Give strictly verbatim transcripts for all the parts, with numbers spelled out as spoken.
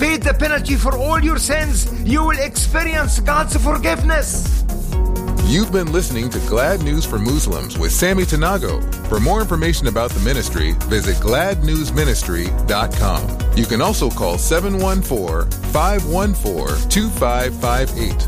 paid the penalty for all your sins, you will experience God's forgiveness. You've been listening to Glad News for Muslims with Sammy Tanago. For more information about the ministry, visit glad news ministry dot com. You can also call seven one four, five one four, two five five eight.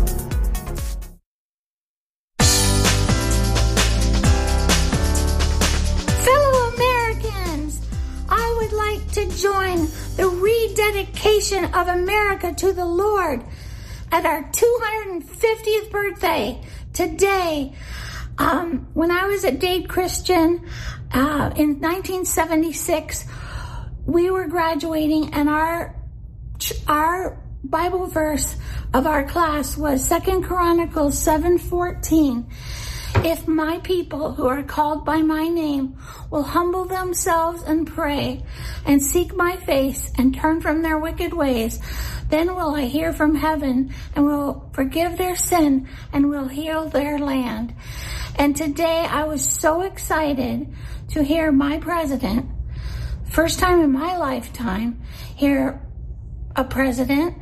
Fellow Americans, I would like to join the rededication of America to the Lord at our two hundred fiftieth birthday today. Um, when I was at Dade Christian uh, in nineteen seventy-six, we were graduating, and our our Bible verse of our class was Second Chronicles seven fourteen. If my people who are called by my name will humble themselves and pray and seek my face and turn from their wicked ways, then will I hear from heaven and will forgive their sin and will heal their land. And today I was so excited to hear my president, first time in my lifetime, hear a president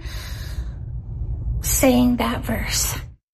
saying that verse.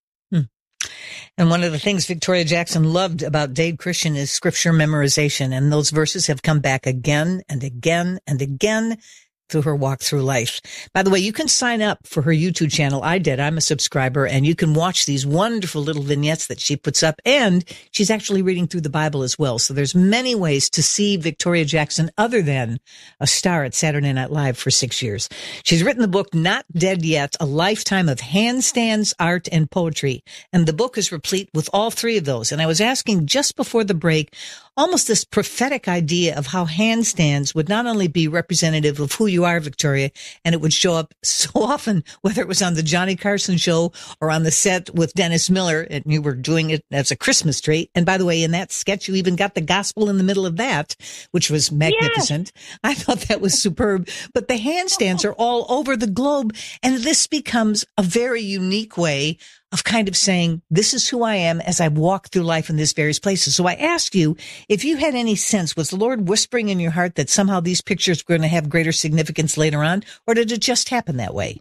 And one of the things Victoria Jackson loved about Dade Christian is scripture memorization. And those verses have come back again and again and again through her walk through life. By the way, you can sign up for her YouTube channel. I did. I'm a subscriber, and you can watch these wonderful little vignettes that she puts up. And she's actually reading through the Bible as well. So there's many ways to see Victoria Jackson other than a star at Saturday Night Live for six years. She's written the book, Not Dead Yet, A Lifetime of Handstands, Art, and Poetry. And the book is replete with all three of those. And I was asking just before the break, almost this prophetic idea of how handstands would not only be representative of who you are, Victoria, and it would show up so often, whether it was on the Johnny Carson show or on the set with Dennis Miller, and you were doing it as a Christmas tree. And by the way, in that sketch, you even got the gospel in the middle of that, which was magnificent. Yes. I thought that was superb. But the handstands are all over the globe, and this becomes a very unique way of kind of saying, this is who I am as I walk through life in these various places. So I asked you if you had any sense, was the Lord whispering in your heart that somehow these pictures were going to have greater significance later on, or did it just happen that way?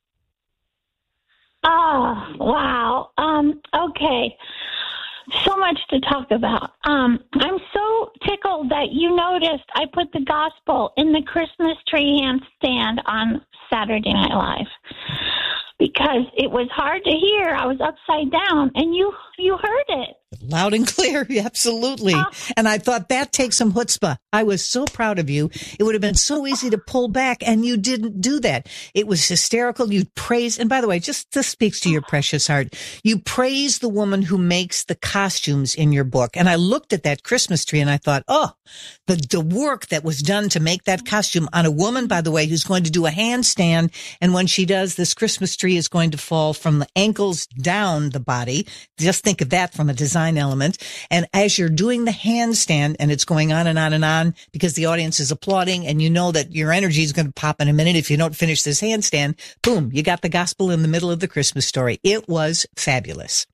Oh, wow. Um, okay. So much to talk about. Um, I'm so tickled that you noticed I put the gospel in the Christmas tree handstand on Saturday Night Live, because it was hard to hear. I was upside down, and you you heard it. Loud and clear, absolutely. Uh, and I thought that takes some chutzpah. I was so proud of you. It would have been so easy to pull back, and you didn't do that. It was hysterical. You praised, and by the way, just this speaks to your precious heart. You praised the woman who makes the costumes in your book. And I looked at that Christmas tree, and I thought, oh, the, the work that was done to make that costume on a woman, by the way, who's going to do a handstand. And when she does, this Christmas tree is going to fall from the ankles down the body. Just think of that from a design element. And as you're doing the handstand, and it's going on and on and on because the audience is applauding, and you know that your energy is going to pop in a minute if you don't finish this handstand, boom, you got the gospel in the middle of the Christmas story. It was fabulous.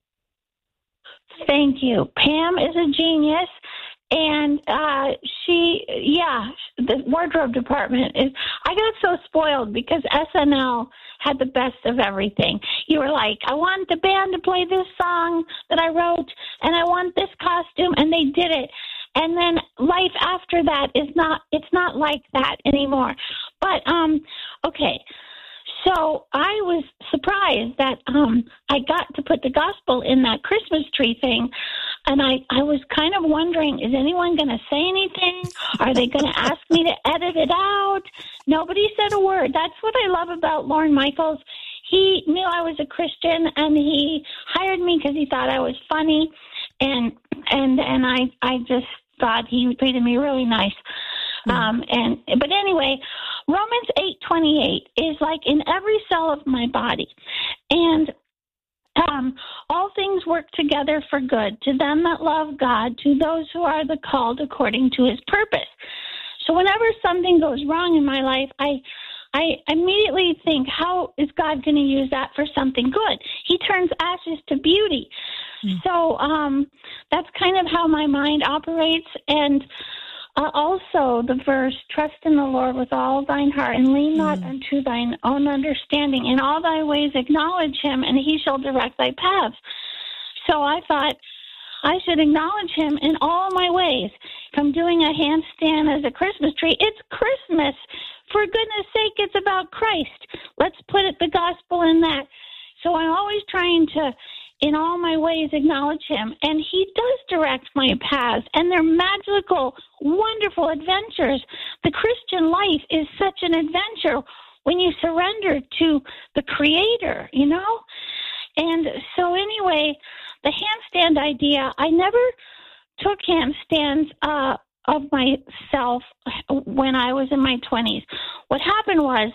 Thank you. Pam is a genius. And uh, she, yeah, the wardrobe department is, I got so spoiled because S N L had the best of everything. You were like, I want the band to play this song that I wrote, and I want this costume, and they did it. And then life after that is not, it's not like that anymore. But, um, okay. So I was surprised that um, I got to put the gospel in that Christmas tree thing. And I, I was kind of wondering, is anyone going to say anything? Are they going to ask me to edit it out? Nobody said a word. That's what I love about Lorne Michaels. He knew I was a Christian, and he hired me because he thought I was funny. And and and I, I just thought he treated me really nice. Um, and but anyway, Romans eight twenty-eight is like in every cell of my body, and um, all things work together for good to them that love God, to those who are the called according to His purpose. So whenever something goes wrong in my life, I I immediately think, how is God going to use that for something good? He turns ashes to beauty. Mm. So um, that's kind of how my mind operates, and Uh, also, the verse, trust in the Lord with all thine heart, and lean not mm. unto thine own understanding. In all thy ways acknowledge him, and he shall direct thy paths. So I thought I should acknowledge him in all my ways. If I'm doing a handstand as a Christmas tree, it's Christmas. For goodness sake, it's about Christ. Let's put it, the gospel in that. So I'm always trying to, in all my ways, acknowledge him. And he does direct my paths. And they're magical, wonderful adventures. The Christian life is such an adventure when you surrender to the Creator, you know? And so anyway, the handstand idea, I never took handstands uh, of myself when I was in my twenties. What happened was,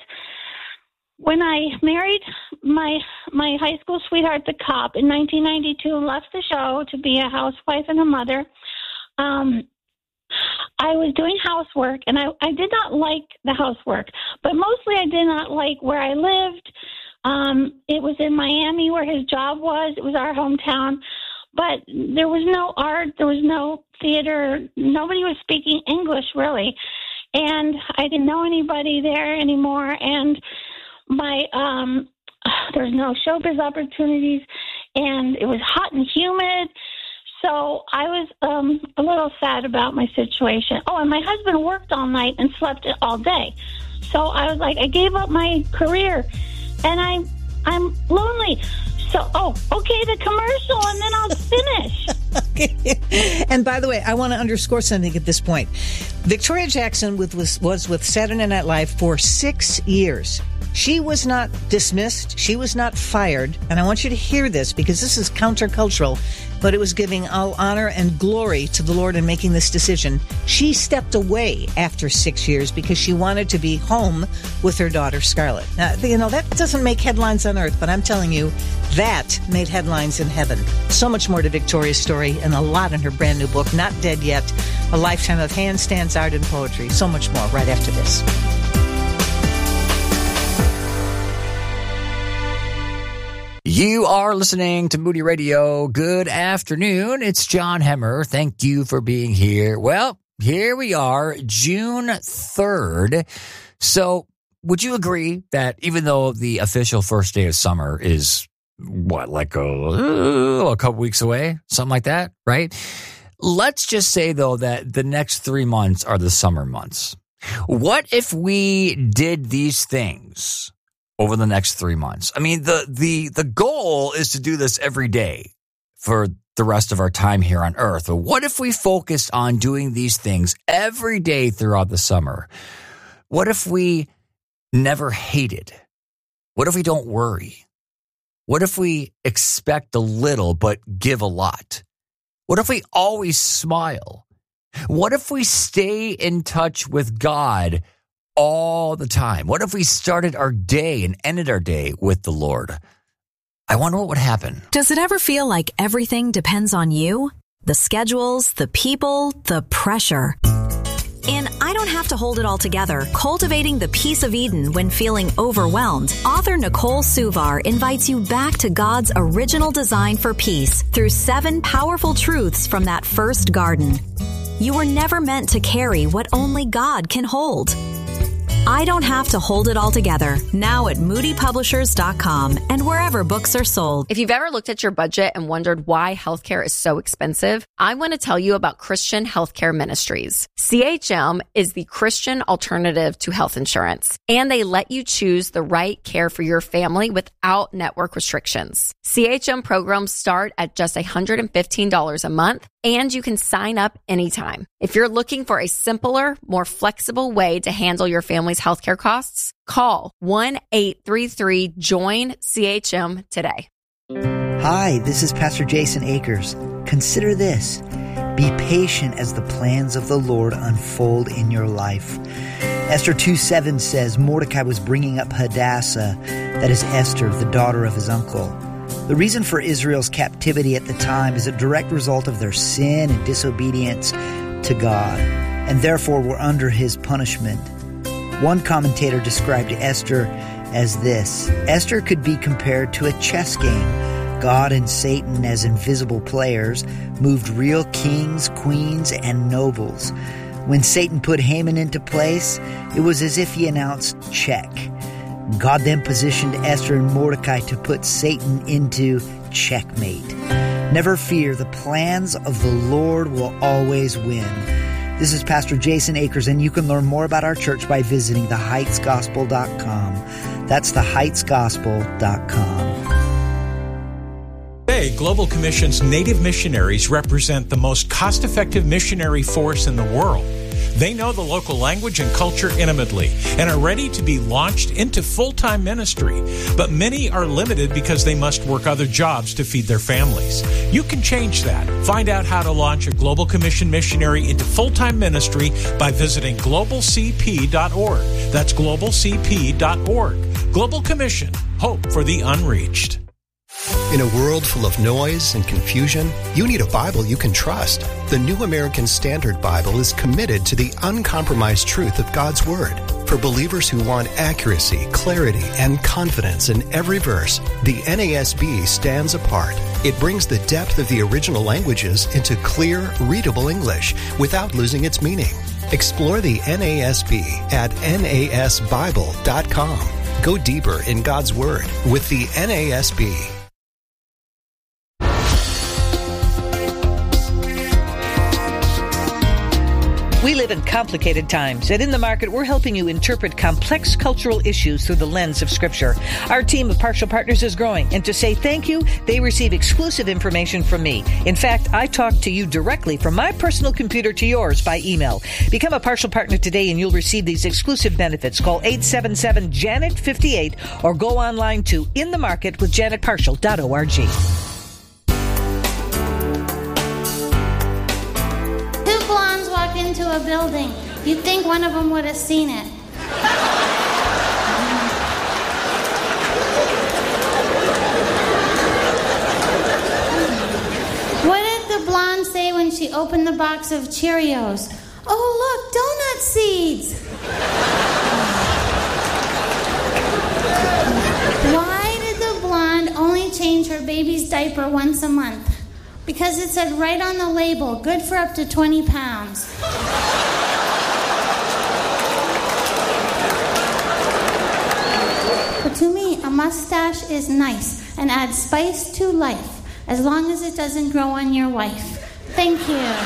when I married my my high school sweetheart, the cop, in nineteen ninety-two, and left the show to be a housewife and a mother, um, I was doing housework, and I, I did not like the housework, but mostly I did not like where I lived. Um, it was in Miami where his job was. It was our hometown, but there was no art. There was no theater. Nobody was speaking English, really, and I didn't know anybody there anymore, and My um, there's no showbiz opportunities, and it was hot and humid, so I was um, a little sad about my situation. Oh, and my husband worked all night and slept all day, so I was like, I gave up my career, and I I'm lonely. So, oh, okay, the commercial, and then I'll finish. Okay. And by the way, I want to underscore something at this point. Victoria Jackson with, was, was with Saturday Night Live for six years. She was not dismissed. She was not fired. And I want you to hear this because this is countercultural, but it was giving all honor and glory to the Lord in making this decision. She stepped away after six years because she wanted to be home with her daughter, Scarlett. Now, you know, that doesn't make headlines on earth, but I'm telling you, that made headlines in heaven. So much more to Victoria's story and a lot in her brand new book, Not Dead Yet, A Lifetime of Handstands, Art, and Poetry. So much more right after this. You are listening to Moody Radio. Good afternoon. It's John Hemmer. Thank you for being here. Well, here we are, June third. So would you agree that even though the official first day of summer is, what, like a, a couple weeks away, something like that, right? Let's just say, though, that the next three months are the summer months. What if we did these things over the next three months? I mean, the the the goal is to do this every day for the rest of our time here on Earth. But what if we focused on doing these things every day throughout the summer? What if we never hated? What if we don't worry? What if we expect a little but give a lot? What if we always smile? What if we stay in touch with God all the time? What if we started our day and ended our day with the Lord? I wonder what would happen. Does it ever feel like everything depends on you? The schedules, the people, the pressure. In I Don't Have to Hold It All Together, Cultivating the Peace of Eden When Feeling Overwhelmed, author Nicole Suvar invites you back to God's original design for peace through seven powerful truths from that first garden. You were never meant to carry what only God can hold. I Don't Have to Hold It All Together, now at moody publishers dot com and wherever books are sold. If you've ever looked at your budget and wondered why healthcare is so expensive, I want to tell you about Christian Healthcare Ministries. C H M is the Christian alternative to health insurance, and they let you choose the right care for your family without network restrictions. C H M programs start at just one hundred fifteen dollars a month, and you can sign up anytime. If you're looking for a simpler, more flexible way to handle your family's healthcare costs, call one eight three three join C H M today. Hi, this is Pastor Jason Akers. Consider this. Be patient as the plans of the Lord unfold in your life. Esther two seven says Mordecai was bringing up Hadassah, that is Esther, the daughter of his uncle. The reason for Israel's captivity at the time is a direct result of their sin and disobedience to God, and therefore were under his punishment. One commentator described Esther as this: Esther could be compared to a chess game. God and Satan, as invisible players, moved real kings, queens, and nobles. When Satan put Haman into place, it was as if he announced, check. God then positioned Esther and Mordecai to put Satan into checkmate. Never fear, the plans of the Lord will always win. This is Pastor Jason Akers, and you can learn more about our church by visiting the heights gospel dot com. That's the heights gospel dot com. Today, Global Commission's Native missionaries represent the most cost-effective missionary force in the world. They know the local language and culture intimately and are ready to be launched into full-time ministry. But many are limited because they must work other jobs to feed their families. You can change that. Find out how to launch a Global Commission missionary into full-time ministry by visiting global c p dot org. That's global c p dot org. Global Commission, hope for the unreached. In a world full of noise and confusion, you need a Bible you can trust. The New American Standard Bible is committed to the uncompromised truth of God's Word. For believers who want accuracy, clarity, and confidence in every verse, the N A S B stands apart. It brings the depth of the original languages into clear, readable English without losing its meaning. Explore the N A S B at N A S Bible dot com. Go deeper in God's Word with the N A S B. We live in complicated times, and in the market, we're helping you interpret complex cultural issues through the lens of Scripture. Our team of partial partners is growing, and to say thank you, they receive exclusive information from me. In fact, I talk to you directly from my personal computer to yours by email. Become a partial partner today, and you'll receive these exclusive benefits. Call eight seven seven, Janet fifty-eight or go online to in the market with janet partial dot org. Into a building. You'd think one of them would have seen it. What did the blonde say when she opened the box of Cheerios? Oh, look, donut seeds. Why did the blonde only change her baby's diaper once a month? Because it said right on the label, good for up to twenty pounds. But to me, a mustache is nice and adds spice to life, as long as it doesn't grow on your wife. Thank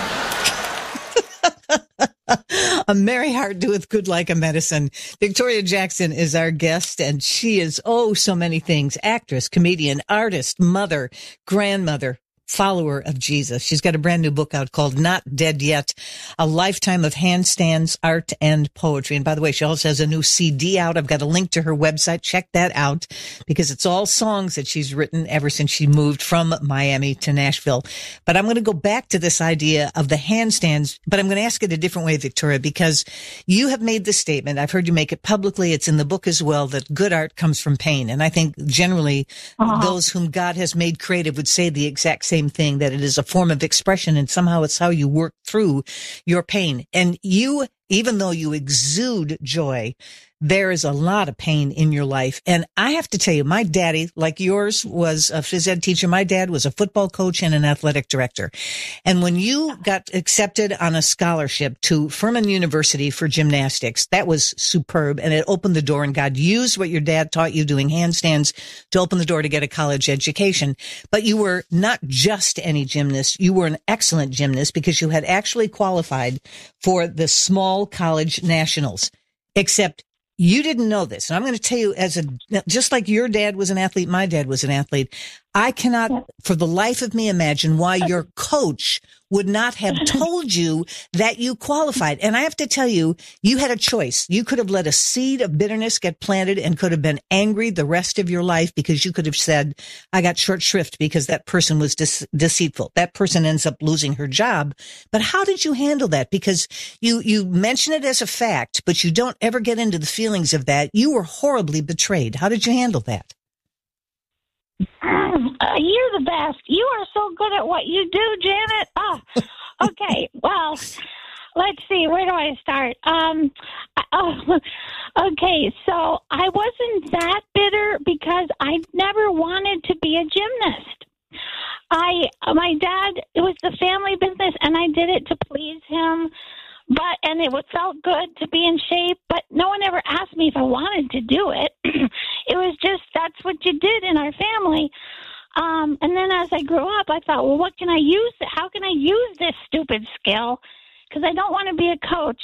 you. A merry heart doeth good like a medicine. Victoria Jackson is our guest, and she is, oh, so many things. Actress, comedian, artist, mother, grandmother, follower of Jesus. She's got a brand new book out called Not Dead Yet, a lifetime of handstands, art, and poetry. And by the way, she also has a new C D out. I've got a link to her website. Check that out because it's all songs that she's written ever since she moved from Miami to Nashville. But I'm going to go back to this idea of the handstands, but I'm going to ask it a different way, Victoria, because you have made this statement. I've heard you make it publicly. It's in the book as well, that good art comes from pain. And I think generally uh-huh. those whom God has made creative would say the exact same thing, that it is a form of expression and somehow it's how you work through your pain. And you, even though you exude joy, there is a lot of pain in your life. And I have to tell you, my daddy, like yours, was a phys ed teacher. My dad was a football coach and an athletic director. And when you got accepted on a scholarship to Furman University for gymnastics, that was superb. And it opened the door, and God used what your dad taught you doing handstands to open the door to get a college education. But you were not just any gymnast. You were an excellent gymnast because you had actually qualified for the small college nationals, except you didn't know this. And I'm going to tell you, as a, just like your dad was an athlete, my dad was an athlete. I cannot for the life of me imagine why your coach would not have told you that you qualified. And I have to tell you, you had a choice. You could have let a seed of bitterness get planted and could have been angry the rest of your life, because you could have said, I got short shrift because that person was de- deceitful. That person ends up losing her job. But how did you handle that? Because you, you mention it as a fact, but you don't ever get into the feelings of that. You were horribly betrayed. How did you handle that? Uh, you're the best. You are so good at what you do, Janet. Oh, okay. Well, let's see. Where do I start? Um, oh, okay. So I wasn't that bitter because I never wanted to be a gymnast. I, my dad, it was the family business, and I did it to please him. But, and that's what you did in our family. Um, and then as I grew up, I thought, well, what can I use? How can I use this stupid skill? Because I don't want to be a coach.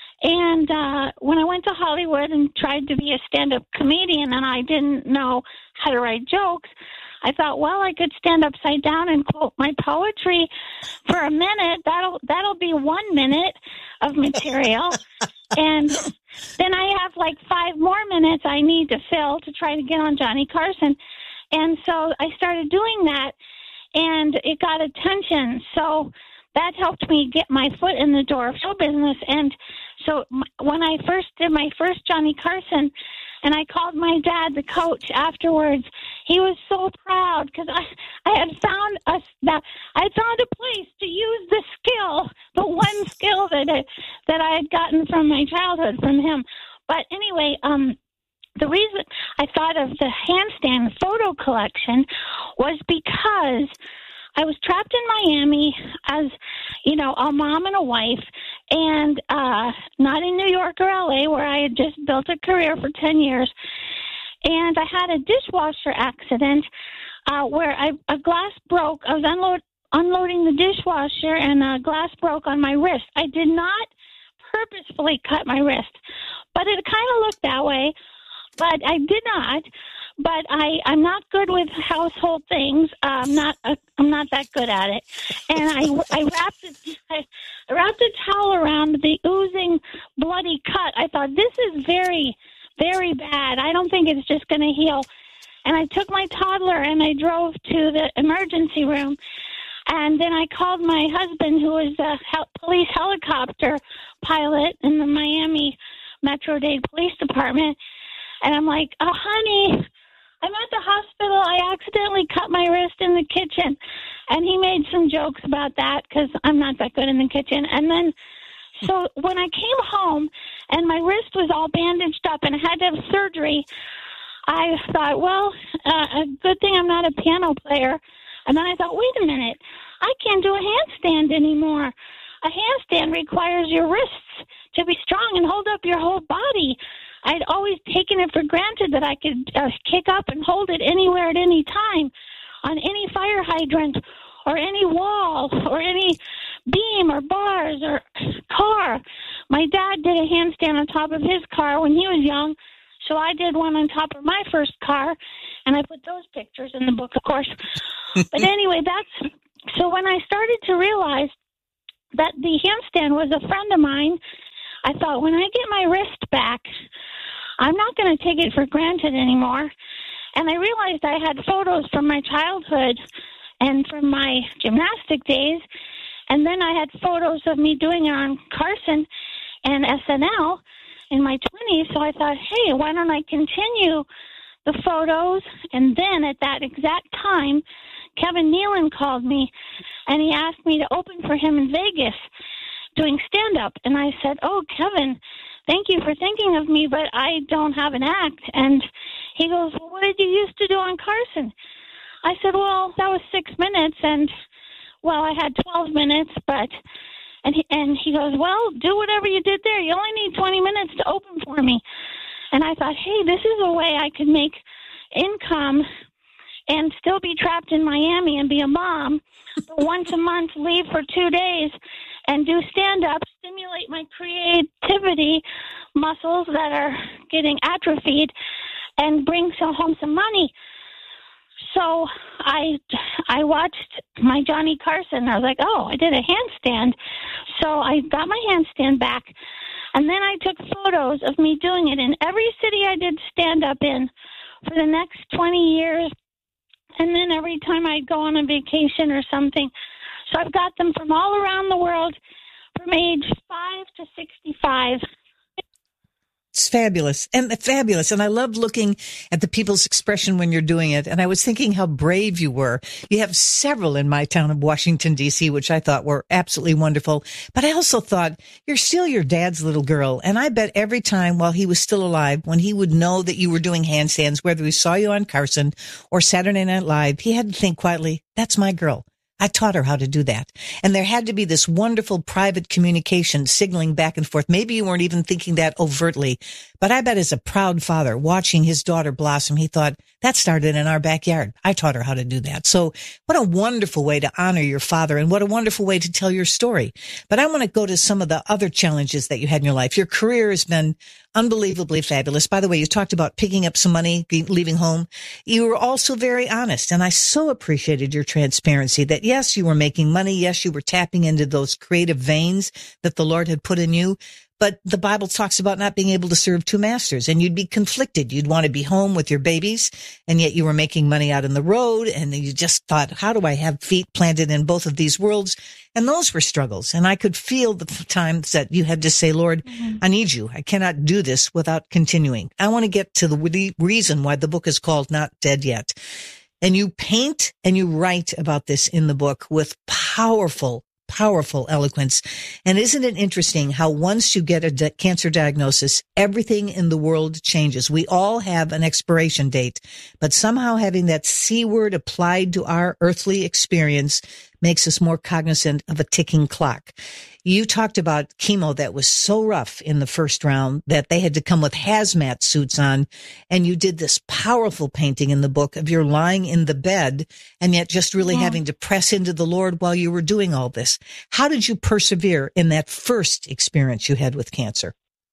And uh, when I went to Hollywood and tried to be a stand-up comedian and I didn't know how to write jokes, I thought, well, I could stand upside down and quote my poetry for a minute. That'll that'll be one minute of material. And then I have like five more minutes I need to fill to try to get on Johnny Carson. And so I started doing that, and it got attention. So that helped me get my foot in the door of show business. And so when I first did my first Johnny Carson, and I called my dad, the coach, afterwards, he was so proud because I, I had found a, that I had found a place to use the skill, the one skill that I, that I had gotten from my childhood from him. But anyway, um, the reason I thought of the handstand photo collection was because I was trapped in Miami as, you know, a mom and a wife, and uh, not in New York or L A, where I had just built a career for ten years. And I had a dishwasher accident uh, where I, a glass broke. I was unload, unloading the dishwasher, and a glass broke on my wrist. I did not purposefully cut my wrist, but it kind of looked that way. But I did not. But I, I'm not good with household things. Uh, I'm not. Uh, I'm not that good at it. And I, I wrapped it. I wrapped a towel around the oozing, bloody cut. I thought, this is very, very bad. I don't think it's just going to heal. And I took my toddler and I drove to the emergency room. And then I called my husband, who was a hel- police helicopter pilot in the Miami Metro-Dade Police Department. And I'm like, oh, honey, I'm at the hospital. I accidentally cut my wrist in the kitchen. And he made some jokes about that because I'm not that good in the kitchen. And then, so when I came home and my wrist was all bandaged up and I had to have surgery, I thought, well, uh, a good thing I'm not a piano player. And then I thought, wait a minute, I can't do a handstand anymore. A handstand requires your wrists to be strong and hold up your whole body. I'd always taken it for granted that I could uh, kick up and hold it anywhere at any time, on any fire hydrant or any wall or any beam or bars or car. My dad did a handstand on top of his car when he was young, so I did one on top of my first car, and I put those pictures in the book, of course. But anyway, that's so when I started to realize that the handstand was a friend of mine, I thought, when I get my wrist back, I'm not going to take it for granted anymore. And I realized I had photos from my childhood and from my gymnastic days. And then I had photos of me doing it on Carson and S N L in my twenties. So I thought, hey, why don't I continue the photos? And then at that exact time, Kevin Nealon called me, and he asked me to open for him in Vegas doing stand-up. And I said, oh, Kevin, thank you for thinking of me, but I don't have an act. And he goes, well, what did you used to do on Carson? I said, well, that was six minutes, and, well, I had twelve minutes, but, and he, and he goes, well, do whatever you did there. You only need twenty minutes to open for me. And I thought, hey, this is a way I could make income and still be trapped in Miami and be a mom, but once a month leave for two days and do stand-up, stimulate my creativity muscles that are getting atrophied, and bring some, home some money. So I I watched my Johnny Carson. I was like, oh, I did a handstand. So I got my handstand back, and then I took photos of me doing it in every city I did stand-up in for the next twenty years. And then every time I'd go on a vacation or something. So I've got them from all around the world from age five to sixty-five. It's fabulous and fabulous. And I love looking at the people's expression when you're doing it. And I was thinking how brave you were. You have several in my town of Washington, D C, which I thought were absolutely wonderful. But I also thought you're still your dad's little girl. And I bet every time while he was still alive, when he would know that you were doing handstands, whether we saw you on Carson or Saturday Night Live, he had to think quietly, that's my girl. I taught her how to do that. And there had to be this wonderful private communication signaling back and forth. Maybe you weren't even thinking that overtly, but I bet as a proud father watching his daughter blossom, he thought, that started in our backyard. I taught her how to do that. So what a wonderful way to honor your father, and what a wonderful way to tell your story. But I want to go to some of the other challenges that you had in your life. Your career has been unbelievably fabulous. By the way, you talked about picking up some money, leaving home. You were also very honest, and I so appreciated your transparency that yes, you were making money. Yes, you were tapping into those creative veins that the Lord had put in you. But the Bible talks about not being able to serve two masters, and you'd be conflicted. You'd want to be home with your babies, and yet you were making money out on the road, and you just thought, how do I have feet planted in both of these worlds? And those were struggles. And I could feel the times that you had to say, Lord, mm-hmm. I need you. I cannot do this without continuing. I want to get to the reason why the book is called Not Dead Yet. And you paint and you write about this in the book with powerful powerful eloquence. And isn't it interesting how once you get a di- cancer diagnosis, everything in the world changes. We all have an expiration date, but somehow having that C word applied to our earthly experience makes us more cognizant of a ticking clock. You talked about chemo that was so rough in the first round that they had to come with hazmat suits on, and you did this powerful painting in the book of your lying in the bed and yet just really yeah. having to press into the Lord while you were doing all this. How did you persevere in that first experience you had with cancer?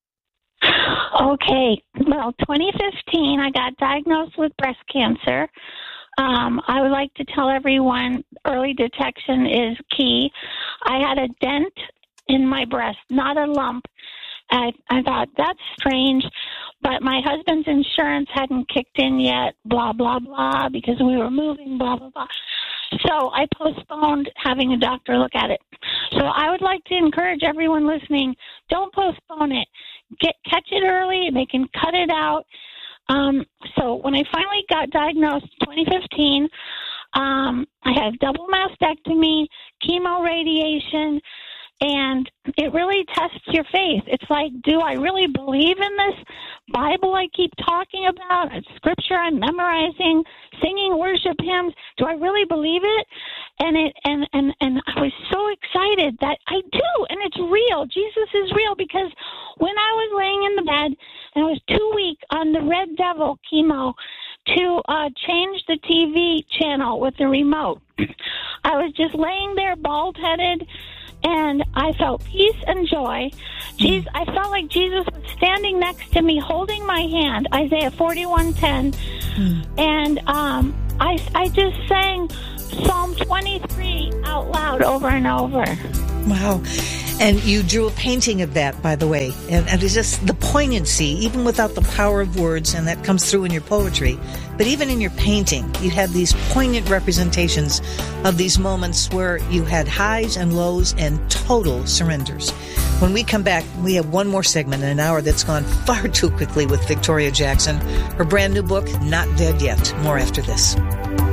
Okay, well, twenty fifteen, I got diagnosed with breast cancer. Um, I would like to tell everyone early detection is key. I had a dent in my breast, not a lump. I, I thought, that's strange, but my husband's insurance hadn't kicked in yet, blah, blah, blah, because we were moving, blah, blah, blah. So I postponed having a doctor look at it. So I would like to encourage everyone listening, don't postpone it. Get catch it early, and they can cut it out. Um, so when I finally got diagnosed in twenty fifteen, um, I had double mastectomy, chemo radiation, and it really tests your faith. It's like, do I really believe in this Bible I keep talking about, scripture I'm memorizing, singing worship hymns? Do I really believe it? And it and, and, and I was so excited that I do, and it's real. Jesus is real, because when I was laying in the bed and I was too weak on the Red Devil chemo to uh, change the T V channel with the remote, I was just laying there bald-headed, and I felt peace and joy. Jesus, I felt like Jesus was standing next to me, holding my hand, Isaiah forty-one ten. Mm. And um, I, I just sang Psalm twenty-three out loud over and over. Wow. And you drew a painting of that, by the way. And, and it's just the poignancy, even without the power of words, and that comes through in your poetry. But even in your painting, you have these poignant representations of these moments where you had highs and lows and total surrenders. When we come back, we have one more segment in an hour that's gone far too quickly with Victoria Jackson. Her brand new book, Not Dead Yet. More after this.